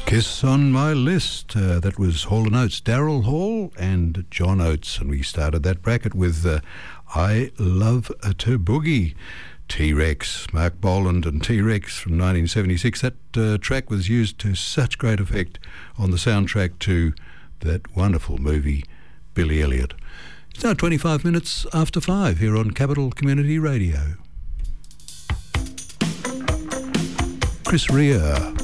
Kiss on My List. That was Hall & Oates, Daryl Hall and John Oates. And we started that bracket with I Love to Boogie. T-Rex, Mark Boland and T-Rex from 1976. That track was used to such great effect on the soundtrack to that wonderful movie, Billy Elliot. It's now 25 minutes after 5 here on Capital Community Radio. Chris Rea.